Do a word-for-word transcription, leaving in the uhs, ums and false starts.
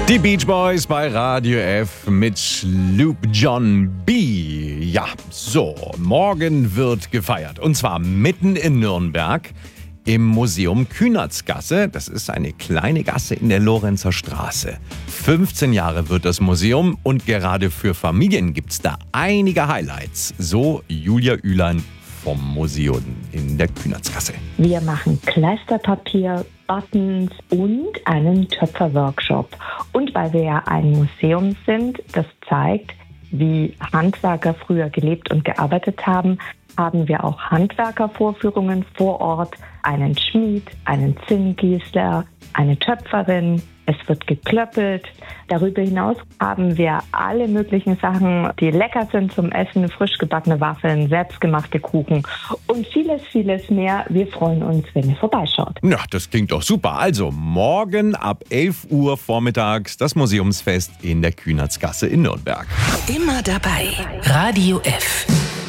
Die Beach Boys bei Radio F mit Loop John B. Ja, so, morgen wird gefeiert. Und zwar mitten in Nürnberg im Museum Kühnertsgasse. Das ist eine kleine Gasse in der Lorenzer Straße. fünfzehn Jahre wird das Museum und gerade für Familien gibt's da einige Highlights. So Julia Ülein vom Museum in der Kühnertsgasse. Wir machen Kleisterpapier, Buttons und einen Töpferworkshop. Und weil wir ja ein Museum sind, das zeigt, wie Handwerker früher gelebt und gearbeitet haben, haben wir auch Handwerkervorführungen vor Ort, einen Schmied, einen Zinngießler, eine Töpferin. Es wird geklöppelt. Darüber hinaus haben wir alle möglichen Sachen, die lecker sind zum Essen, frisch gebackene Waffeln, selbstgemachte Kuchen und vieles, vieles mehr. Wir freuen uns, wenn ihr vorbeischaut. Ja, das klingt doch super. Also morgen ab elf Uhr vormittags das Museumsfest in der Kühnertsgasse in Nürnberg. Immer dabei. Radio F.